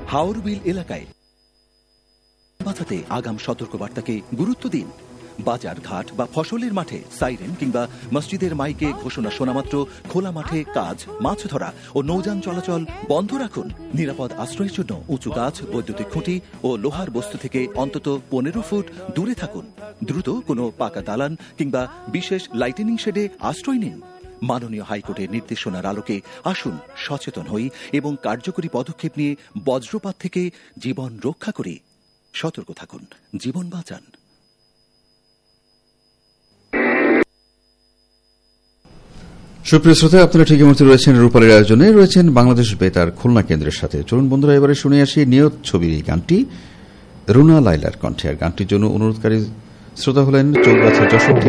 হাওরবিল এলাকায় বাঁচাতে আগাম সতর্কবার্তাকে গুরুত্ব দিন। বাজার ঘাট বা ফসলের মাঠে সাইরেন কিংবা মসজিদের মাইকে ঘোষণা শোনামাত্র খোলা মাঠে কাজ, মাছ ধরা ও নৌযান চলাচল বন্ধ রাখুন। নিরাপদ আশ্রয়ের জন্য উঁচু গাছ, বৈদ্যুতিক খুঁটি ও লোহার বস্তু থেকে অন্তত 15 ফুট দূরে থাকুন। দ্রুত কোনো পাকা দালান কিংবা বিশেষ লাইটেনিং শেডে আশ্রয় নিন। মাননীয় হাইকোর্টের নির্দেশনার আলোকে আসুন সচেতন হই এবং কার্যকরী পদক্ষেপ নিয়ে বজ্রপাত থেকে জীবন রক্ষা করি। সতর্ক থাকুন, জীবন বাঁচান। সুপ্রিয় শ্রোতা, আপনারা ঠিকই মতো রয়েছেন রূপালীর আয়োজনে, রয়েছেন বাংলাদেশ বেতার খুলনা কেন্দ্রের সাথে। চলুন বন্ধুরা, এবারে শুনে আসি নিয়ত ছবির এই গানটি রুনা লাইলার কণ্ঠে। আর গানটির জন্য অনুরোধকারী শ্রোতা হলেন চৌগাছা যশোর থেকে